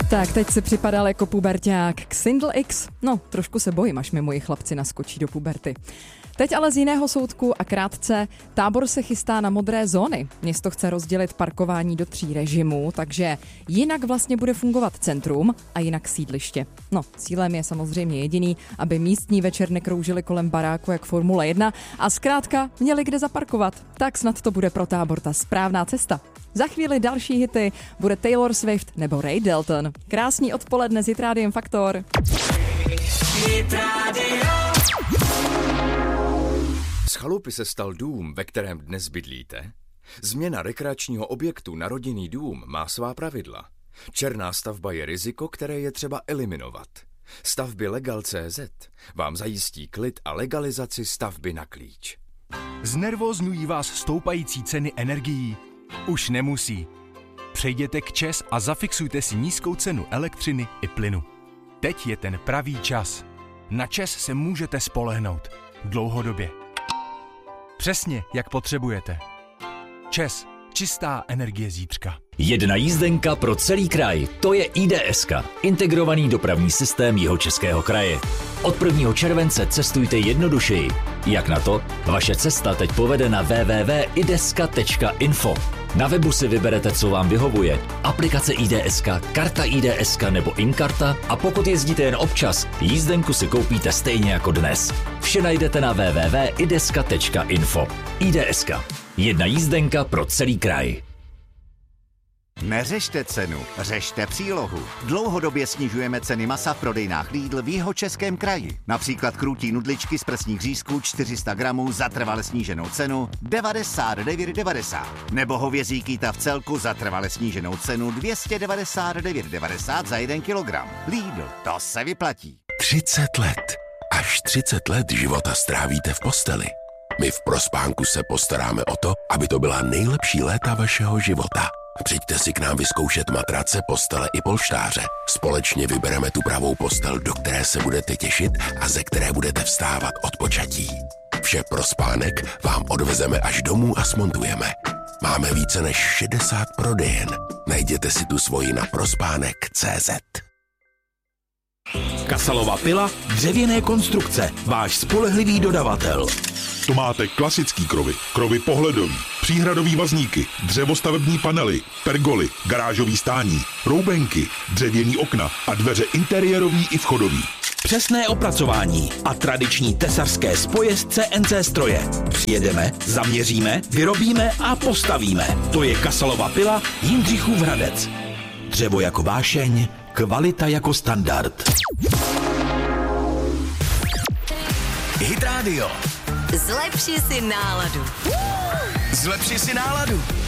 Tak, teď si připadal jako puberťák k Sindel X. No, trošku se bojím, až mi moji chlapci naskočí do puberty. Teď ale z jiného soudku a krátce, Tábor se chystá na modré zóny. Město chce rozdělit parkování do 3 režimů, takže jinak vlastně bude fungovat centrum a jinak sídliště. No, cílem je samozřejmě jediný, aby místní večer nekroužili kolem baráku jak Formule 1 a zkrátka měli kde zaparkovat. Tak snad to bude pro Tábor ta správná cesta. Za chvíli další hity bude Taylor Swift nebo Ray Dalton. Krásný odpoledne s Hit Rádiem Faktor. Z chalupy se stal dům, ve kterém dnes bydlíte? Změna rekreačního objektu na rodinný dům má svá pravidla. Černá stavba je riziko, které je třeba eliminovat. Stavby Legal.cz vám zajistí klid a legalizaci stavby na klíč. Znervózňují vás stoupající ceny energií? Už nemusí. Přejděte k ČEZ a zafixujte si nízkou cenu elektřiny i plynu. Teď je ten pravý čas. Na ČEZ se můžete spolehnout. Dlouhodobě. Přesně, jak potřebujete. ČEZ. Čistá energie zítřka. Jedna jízdenka pro celý kraj. To je IDS, integrovaný dopravní systém Jihočeského kraje. Od 1. července cestujte jednodušeji. Jak na to? Vaše cesta teď povede na www.ideska.info. Na webu si vyberete, co vám vyhovuje. Aplikace IDS, karta IDS nebo InKarta a pokud jezdíte jen občas, jízdenku si koupíte stejně jako dnes. Vše najdete na www.ideska.info. IDS. Jedna jízdenka pro celý kraj. Neřešte cenu, řešte přílohu. Dlouhodobě snižujeme ceny masa v prodejnách Lidl v Jihočeském kraji. Například krůtí nudličky z prsních řízků 400 gramů za trvale sníženou cenu 99,90. Nebo hovězí kýta v celku za trvale sníženou cenu 299,90 za 1 kilogram. Lidl, to se vyplatí. 30 let. Až 30 let života strávíte v posteli. My v Prospánku se postaráme o to, aby to byla nejlepší léta vašeho života. Přijďte si k nám vyzkoušet matrace, postele i polštáře. Společně vybereme tu pravou postel, do které se budete těšit a ze které budete vstávat od počatí. Vše pro spánek vám odvezeme až domů a smontujeme. Máme více než 60 prodejen. Najděte si tu svoji na prospánek.cz. Kasalova pila, dřevěné konstrukce, váš spolehlivý dodavatel. Tu máte klasický krovy pohledový, příhradový vazníky, dřevostavební panely, pergoly, garážový stání, roubenky, dřevěný okna a dveře interiérový i vchodový. Přesné opracování a tradiční tesařské spoje z CNC stroje. Přijedeme, zaměříme, vyrobíme a postavíme. To je Kasalova pila Jindřichův Hradec. Dřevo jako vášeň, kvalita jako standard. Hit Radio. Zlepši si náladu. Zlepši si náladu.